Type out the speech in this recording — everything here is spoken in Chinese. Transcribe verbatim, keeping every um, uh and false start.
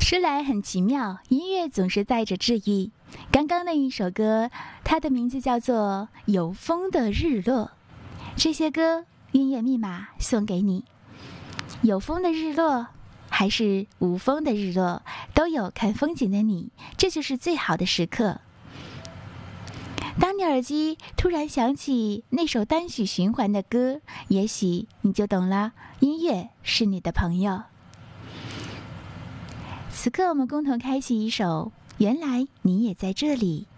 说来很奇妙，音乐总是带着治愈。刚刚那一首歌，它的名字叫做《有风的日落》。这些歌，音乐密码送给你。有风的日落，还是无风的日落，都有看风景的你，这就是最好的时刻。当你耳机突然响起那首单曲循环的歌，也许你就懂了，音乐是你的朋友。此刻我们共同开启一首《原来你也在这里》。